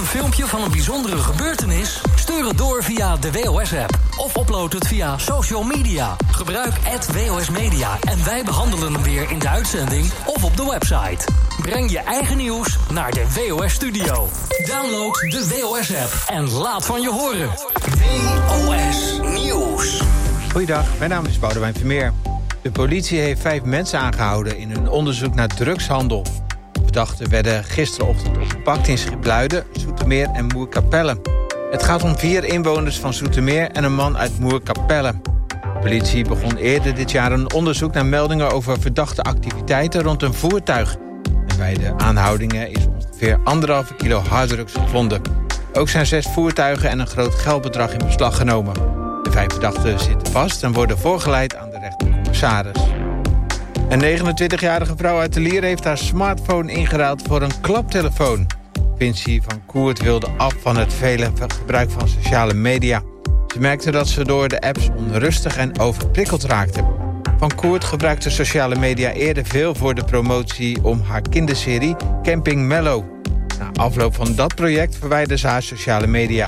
een filmpje van een bijzondere gebeurtenis? Stuur het door via de WOS-app of upload het via social media. Gebruik @WOS Media en wij behandelen hem weer in de uitzending of op de website. Breng je eigen nieuws naar de WOS-studio. Download de WOS-app en laat van je horen. WOS Nieuws. Goeiedag, mijn naam is Boudewijn Vermeer. De politie heeft 5 mensen aangehouden in een onderzoek naar drugshandel. De verdachten werden gisterochtend opgepakt in Schipluiden, Zoetermeer en Moerkapelle. Het gaat om 4 inwoners van Zoetermeer en een man uit Moerkapelle. De politie begon eerder dit jaar een onderzoek naar meldingen over verdachte activiteiten rond een voertuig. En bij de aanhoudingen is ongeveer 1,5 kilo harddrugs gevonden. Ook zijn 6 voertuigen en een groot geldbedrag in beslag genomen. De 5 verdachten zitten vast en worden voorgeleid aan de rechtercommissaris. Een 29-jarige vrouw uit de Lier heeft haar smartphone ingeruild voor een klaptelefoon. Vinci van Koert wilde af van het vele gebruik van sociale media. Ze merkte dat ze door de apps onrustig en overprikkeld raakte. Van Koert gebruikte sociale media eerder veel voor de promotie om haar kinderserie Camping Mellow. Na afloop van dat project verwijderde ze haar sociale media.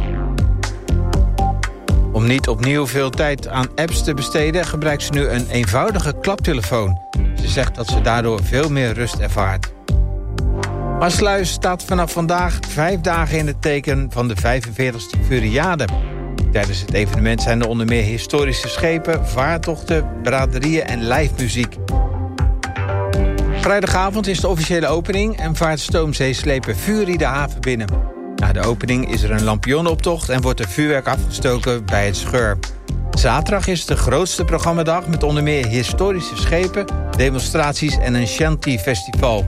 Om niet opnieuw veel tijd aan apps te besteden, gebruikt ze nu een eenvoudige klaptelefoon. Ze zegt dat ze daardoor veel meer rust ervaart. Maassluis staat vanaf vandaag 5 dagen in het teken van de 45e Furiade. Tijdens het evenement zijn er onder meer historische schepen, vaartochten, braderieën en live muziek. Vrijdagavond is de officiële opening en vaart stoomzeesleper Fury de haven binnen. Na de opening is er een lampionnenoptocht en wordt er vuurwerk afgestoken bij het Scheur. Zaterdag is de grootste programmadag met onder meer historische schepen, demonstraties en een shanty-festival.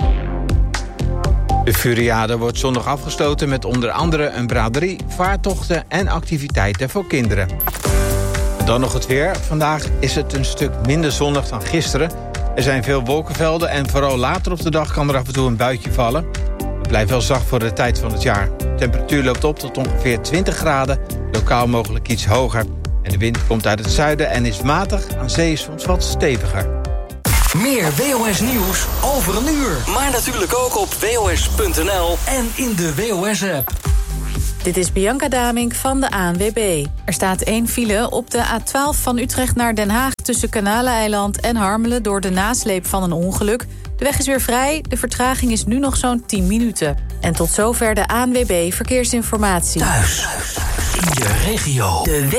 De Furiade wordt zondag afgesloten met onder andere een braderie, vaartochten en activiteiten voor kinderen. Dan nog het weer. Vandaag is het een stuk minder zonnig dan gisteren. Er zijn veel wolkenvelden en vooral later op de dag kan er af en toe een buitje vallen. Het blijft wel zacht voor de tijd van het jaar. De temperatuur loopt op tot ongeveer 20 graden, lokaal mogelijk iets hoger. En de wind komt uit het zuiden en is matig, aan zee soms wat steviger. Meer WOS Nieuws over een uur. Maar natuurlijk ook op WOS.nl en in de WOS-app. Dit is Bianca Damink van de ANWB. Er staat 1 file op de A12 van Utrecht naar Den Haag tussen Kanaleneiland en Harmelen door de nasleep van een ongeluk. De weg is weer vrij, de vertraging is nu nog zo'n 10 minuten. En tot zover de ANWB Verkeersinformatie. Thuis, in je regio.